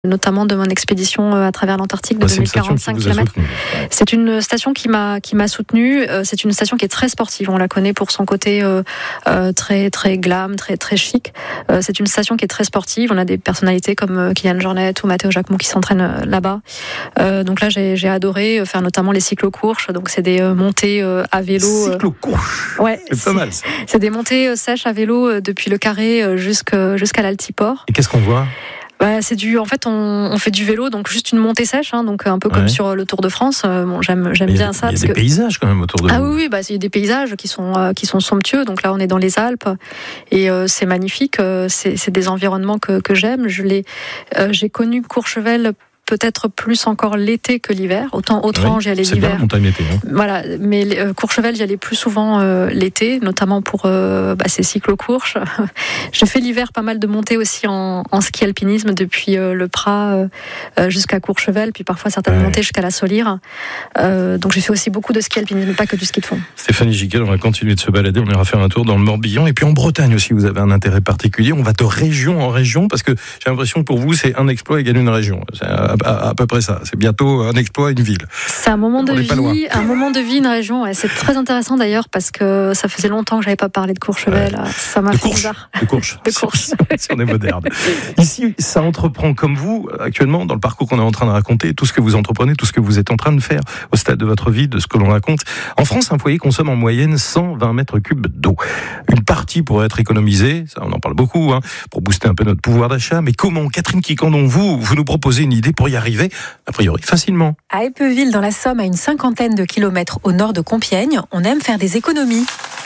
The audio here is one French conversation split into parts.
notamment de mon expédition à travers l'Antarctique de 2045 km. C'est une station qui m'a soutenue. C'est une station qui est très sportive. On la connaît pour son côté très très glam, très très chic. C'est une station qui est très sportive. On a des personnalités comme Kylian Jornet ou Matteo Jacquemont qui s'entraînent là-bas. Donc là, j'ai adoré faire notamment les cyclo-courses. Donc c'est des montées à vélo. Cyclo-courses. Ouais, c'est pas mal. C'est des montées sèches à vélo depuis le Carré jusqu'à l'Altiport. Et qu'est-ce qu'on voit ? En fait, on fait du vélo, donc juste une montée sèche, donc un peu comme sur le Tour de France. J'aime bien ça. Il y a des paysages quand même autour de vous. Ah oui, il y a des paysages qui sont somptueux. Donc là, on est dans les Alpes et c'est magnifique. C'est des environnements que j'aime. J'ai connu Courchevel peut-être plus encore l'été que l'hiver. Autant j'y allais l'hiver. C'est bien montagne l'été. Voilà, mais Courchevel, j'y allais plus souvent l'été, notamment pour ces cyclo-courses. J'ai fait l'hiver pas mal de montées aussi en ski alpinisme depuis le Prat jusqu'à Courchevel, puis parfois certaines montées jusqu'à la Solire. Donc j'ai fait aussi beaucoup de ski alpinisme, pas que du ski de fond. Stéphanie Giquel, on va continuer de se balader, on ira faire un tour dans le Morbihan et puis en Bretagne aussi, vous avez un intérêt particulier. On va de région en région parce que j'ai l'impression que pour vous c'est un exploit égale une région. C'est à peu près ça. C'est bientôt un exploit, une ville. C'est un moment de vie, une région. Ouais. C'est très intéressant d'ailleurs parce que ça faisait longtemps que j'avais pas parlé de Courchevel. Ça m'a fait bizarre. De course. Si on est moderne. Ici, ça entreprend comme vous, actuellement, dans le parcours qu'on est en train de raconter, tout ce que vous entreprenez, tout ce que vous êtes en train de faire au stade de votre vie, de ce que l'on raconte. En France, un foyer consomme en moyenne 120 mètres cubes d'eau. Une partie pourrait être économisée, ça on en parle beaucoup, pour booster un peu notre pouvoir d'achat. Mais comment, Catherine Quiquendon, vous nous proposez une idée pour y arriver, a priori, facilement. À Épeuville, dans la Somme, à une 50aine de kilomètres au nord de Compiègne, on aime faire des économies.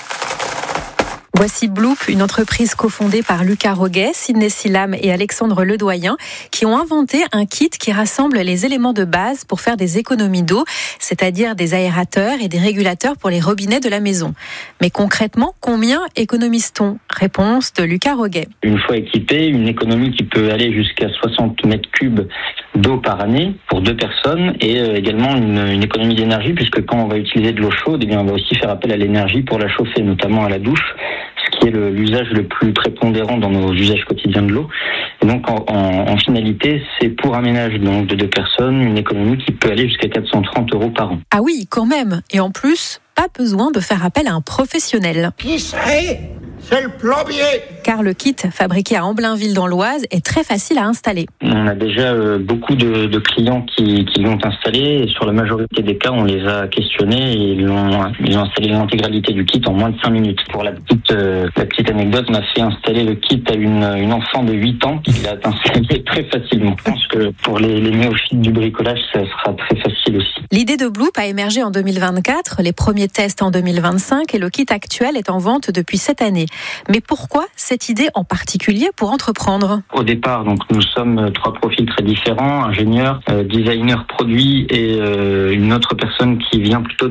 Voici Bloop, une entreprise cofondée par Lucas Roguet, Sidney Silam et Alexandre Ledoyen, qui ont inventé un kit qui rassemble les éléments de base pour faire des économies d'eau, c'est-à-dire des aérateurs et des régulateurs pour les robinets de la maison. Mais concrètement, combien économise-t-on ? Réponse de Lucas Roguet. Une fois équipé, une économie qui peut aller jusqu'à 60 mètres cubes d'eau par année pour 2 personnes et également une économie d'énergie puisque quand on va utiliser de l'eau chaude, on va aussi faire appel à l'énergie pour la chauffer, notamment à la douche, ce qui est l'usage le plus prépondérant dans nos usages quotidiens de l'eau. Et donc en finalité, c'est pour un ménage donc, de 2 personnes, une économie qui peut aller jusqu'à 430 € par an. Ah oui, quand même. Et en plus, pas besoin de faire appel à un professionnel. Qui c'est ? C'est le plombier. Car le kit fabriqué à Amblainville dans l'Oise est très facile à installer. On a déjà beaucoup de clients qui l'ont installé et sur la majorité des cas, on les a questionnés et ils ont installé l'intégralité du kit en moins de 5 minutes. Pour la petite anecdote, on a fait installer le kit à une enfant de 8 ans qui l'a installé très facilement. Je pense que pour les néophytes du bricolage, ça sera très facile aussi. L'idée de Bloop a émergé en 2024, les premiers tests en 2025 et le kit actuel est en vente depuis cette année. Mais pourquoi cette idée en particulier pour entreprendre ? Au départ, donc, nous sommes 3 profils très différents, ingénieurs, designers produits et une autre personne qui vient plutôt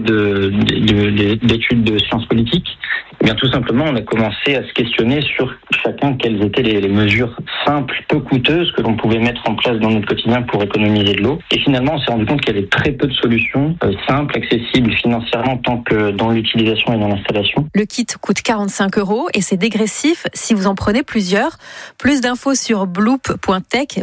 d'études de sciences politiques. Eh bien, tout simplement, on a commencé à se questionner sur chacun quelles étaient les mesures simples, peu coûteuses que l'on pouvait mettre en place dans notre quotidien pour économiser de l'eau. Et finalement, on s'est rendu compte qu'il y avait très peu de solutions simples, accessibles financièrement tant que dans l'utilisation et dans l'installation. Le kit coûte 45 € et c'est dégressif si vous en prenez plusieurs. Plus d'infos sur bloop.tech,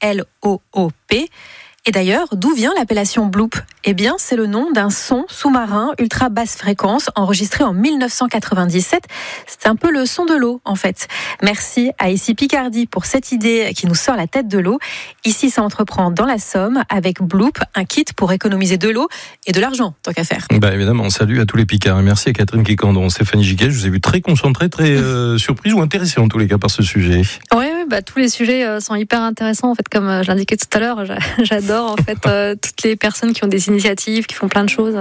B-L-O-O-P. Et d'ailleurs, d'où vient l'appellation Bloop ? Eh bien, c'est le nom d'un son sous-marin ultra basse fréquence enregistré en 1997. C'est un peu le son de l'eau, en fait. Merci à Ici Picardie pour cette idée qui nous sort la tête de l'eau. Ici, ça entreprend dans la Somme avec Bloop, un kit pour économiser de l'eau et de l'argent, tant qu'à faire. Évidemment, salut à tous les Picards. Merci à Catherine Quiquendon. Stéphanie Giquel, je vous ai vu très concentrée, très surprise ou intéressée en tous les cas par ce sujet. Oui, tous les sujets sont hyper intéressants. En fait, comme je l'indiquais tout à l'heure, j'adore en fait toutes les personnes qui ont des initiatives, qui font plein de choses.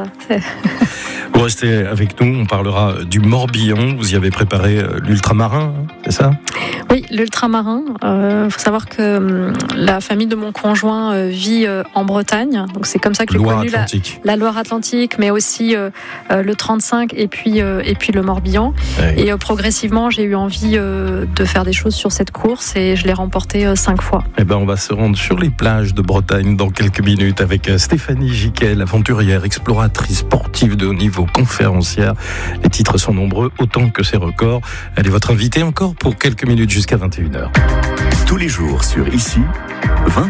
Vous restez avec nous, on parlera du Morbihan. Vous y avez préparé l'ultramarin, c'est ça ? Oui, l'ultramarin. Faut savoir que la famille de mon conjoint vit en Bretagne. Donc c'est comme ça que j'ai connu la Loire-Atlantique, mais aussi le 35 et puis le Morbihan. Oui. Et progressivement, j'ai eu envie de faire des choses sur cette course et je l'ai remportée 5 fois. On va se rendre sur les plages de Bretagne dans quelques minutes avec Stéphanie Giquel, aventurière, exploratrice, sportive de haut niveau, conférencière. Les titres sont nombreux, autant que ses records. Elle est votre invitée encore pour quelques minutes jusqu'à 21h. Tous les jours sur Ici, 20